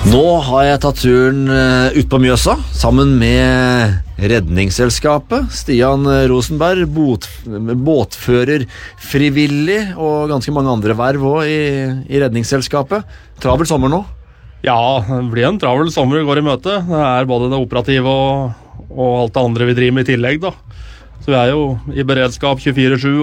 Nå har jeg tatt turen ut på Mjøsa sammen med Redningsselskapet. Stian Rosenberg, båtfører frivillig og ganske mange andre verv også i Redningsselskapet. Travel sommer nå? Ja, det blir en travel sommer vi går i møte. Det både det operative og alt det andre vi driver med i tillegg da. Så vi jo i beredskap 24/7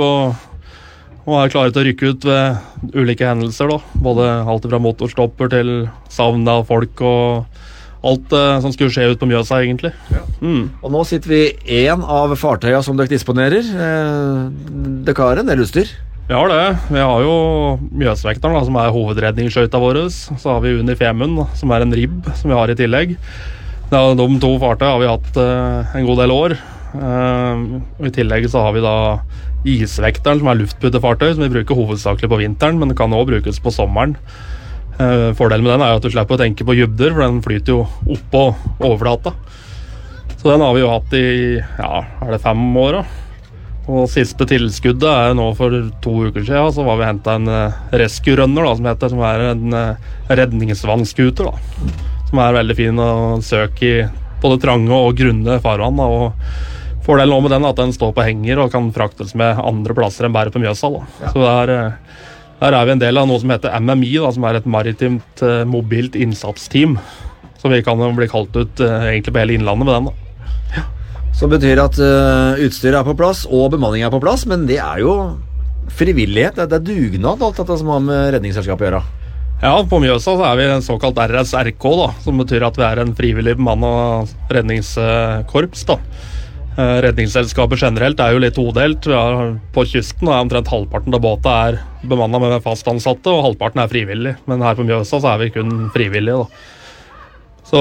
og klare til å rykke ut ved ulike hendelser da. Både alt fra motorstopper til savn av folk og alt som skulle skje ut på Mjøsa egentlig. Ja. Og nå sitter vi i en av fartøyene som dere disponerer. Dere har en del utstyr? Vi har det. Vi har jo Mjøsvekteren da, som hovedredningsskøyta våre. Så har vi Uni Femund, som en ribb som vi har i tillegg. De to fartøyene har vi hatt en god del år. Og i tillegg så har vi da Isvekteren, som luftputtefartøy, som vi bruker hovedsakelig på vinteren, men det kan også brukes på sommeren. Fordelen med den jo at du slipper å tenke på dybder, for den flyter jo opp på overflata. Så den har vi jo hatt i, er det 5 år da. Og siste tilskuddet nå for 2 uker siden, så var vi hentet en rescue runner da, som heter, som en redningsvannskuter da. Som veldig fin å søke i både trange og grunne farvann da, og fordelen nå med den at den står på henger og kan fraktes med andre plasser enn bare på Mjøsa da. Ja. Så der vi en del av noe som heter MMI da, som et maritimt mobilt innsatsteam. Så vi kan bli kalt ut egentlig på hele innlandet med den da. Ja. Så betyr at utstyret på plass og bemanning på plass, men det jo frivillighet, det dugnad alt dette som har med Redningsselskapet å gjøre. Ja, på Mjøsa så vi en såkalt RSRK da, som betyr at vi en frivillig bemannet redningskorps da. Redningsselskapet generelt jo litt todelt. På kysten omtrent halvparten av båten bemannet med fast ansatte, og halvparten frivillig. Men her på Mjøsa så vi kun frivillige da. Så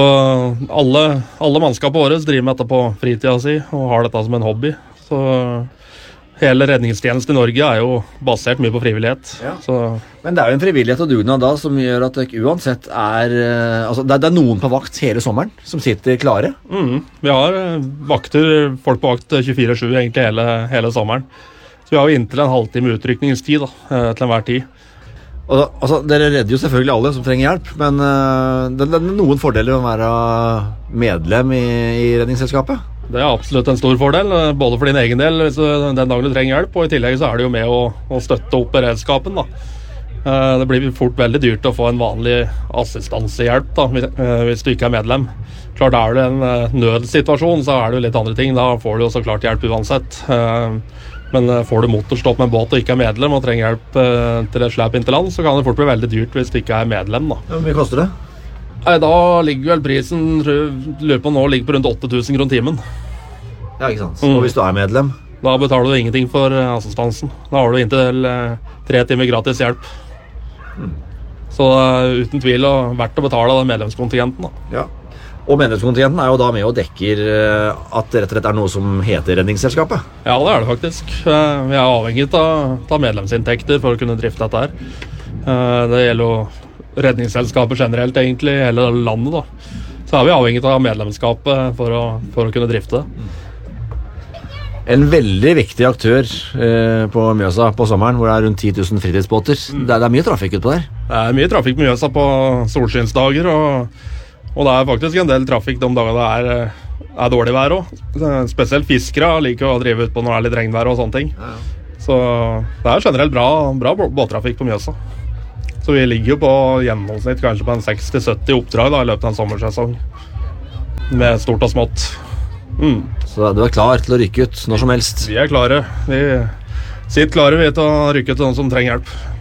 alle mannskapet våre driver med dette på fritida si og har dette som en hobby. Så hele redningstjenesten i Norge jo basert mye på frivillighet. Ja. Men det jo en frivillighet og dugnad da som gjør at det uansett altså det noen på vakt hele sommeren som sitter klare? Vi har folk på vakt 24/7 egentlig hele sommeren. Så vi har jo inntil en halvtime utrykningstid da, til enhver tid. Altså, dere redder jo selvfølgelig alle som trenger hjelp, men det noen fordeler å være medlem i Redningsselskapet? Det absolutt en stor fordel, både for din egen del hvis den dagen du trenger hjelp, og i tillegg så det jo med å støtte opp beredskapen da. Det blir fort veldig dyrt å få en vanlig assistansehjelp da, hvis du ikke medlem. Klart det en nødsituasjon, så det jo litt andre ting, da får du jo så klart hjelp uansett. Men får du motorstopp med en båt og ikke medlem og trenger hjelp til et slep inn til land, så kan det fort bli veldig dyrt hvis du ikke medlem da. Hvor mye koster det? Da ligger vel prisen, lurer på nå, ligger på rundt 8.000 kroner timen. Ja, ikke sant. Og hvis du medlem? Da betaler du ingenting for assistansen. Da har du inntil 3 timer gratis hjelp. Så uten tvil verdt å betale den medlemskontingenten da. Ja. Og medlemskontingenten jo da med og dekker at det rett og slett noe som heter Redningsselskapet? Ja, det det faktisk. Vi avhengig av medlemsinntekter for å kunne drifte dette her. Det gjelder jo Redningsselskapet generelt egentlig i hele landet da. Så vi avhengig av medlemskapet for å kunne drifte det. En veldig viktig aktør på Mjøsa på sommeren, hvor det rundt 10 000 fritidsbåter. Det mye trafikk ut på der? Det mye trafikk på Mjøsa på solskinnsdager, og det faktisk en del trafikk de dagene det dårlig vær også. Spesielt fiskere liker å drive ut på når det litt regnvær og sånne ting. Ja. Så det generelt bra båttrafikk på Mjøsa. Så vi ligger jo på gjennomsnitt kanskje på en 60-70 oppdrag da, i løpet av en sommersesong. Med stort og smått. Så du klar til å rykke ut når som helst? Vi klare. Vi sitter klare til å rykke ut til noen som trenger hjelp.